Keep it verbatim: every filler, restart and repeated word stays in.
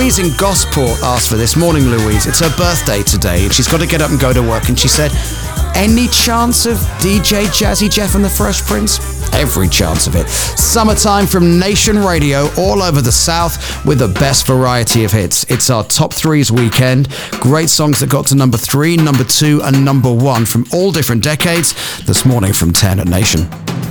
Louise in Gosport asked for this. Morning, Louise. It's her birthday today, and she's got to get up and go to work, and she said, any chance of D J Jazzy Jeff and the Fresh Prince? Every chance of it. Summertime from Nation Radio all over the South with the best variety of hits. It's our top threes weekend. Great songs that got to number three, number two, and number one from all different decades. This morning from ten at Nation.